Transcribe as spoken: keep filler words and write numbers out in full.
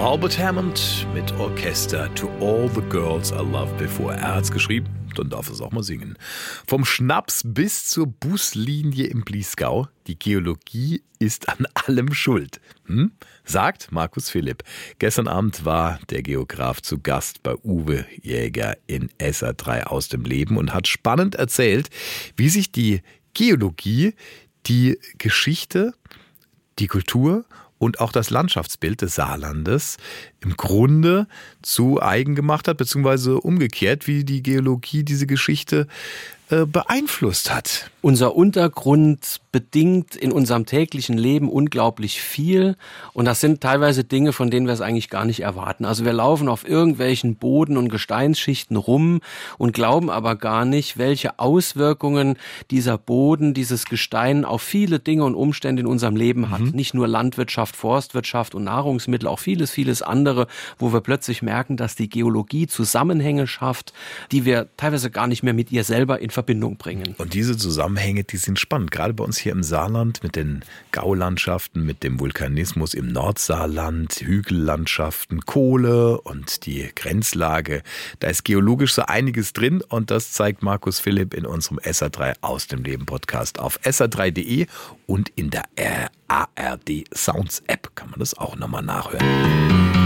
Albert Hammond mit Orchester To All the Girls I Loved Before. Er hat's geschrieben, dann darf es auch mal singen. Vom Schnaps bis zur Buslinie im Bliesgau, die Geologie ist an allem schuld. Hm? Sagt Markus Philipp. Gestern Abend war der Geograf zu Gast bei Uwe Jäger in S R drei aus dem Leben und hat spannend erzählt, wie sich die Geologie, die Geschichte, die Kultur und auch das Landschaftsbild des Saarlandes im Grunde zu eigen gemacht hat, beziehungsweise umgekehrt, wie die Geologie diese Geschichte äh, beeinflusst hat. Unser Untergrund bedingt in unserem täglichen Leben unglaublich viel und das sind teilweise Dinge, von denen wir es eigentlich gar nicht erwarten. Also wir laufen auf irgendwelchen Boden- und Gesteinsschichten rum und glauben aber gar nicht, welche Auswirkungen dieser Boden, dieses Gestein auf viele Dinge und Umstände in unserem Leben hat. Mhm. Nicht nur Landwirtschaft, Forstwirtschaft und Nahrungsmittel, auch vieles, vieles andere, wo wir plötzlich merken, dass die Geologie Zusammenhänge schafft, die wir teilweise gar nicht mehr mit ihr selber in Verbindung bringen. Und diese Zusammenhänge, die sind spannend, gerade bei uns hier im Saarland mit den Gaulandschaften, mit dem Vulkanismus im Nordsaarland, Hügellandschaften, Kohle und die Grenzlage. Da ist geologisch so einiges drin und das zeigt Markus Philipp in unserem S R drei aus dem Leben Podcast auf S R drei Punkt de und in der A R D Sounds App kann man das auch nochmal nachhören.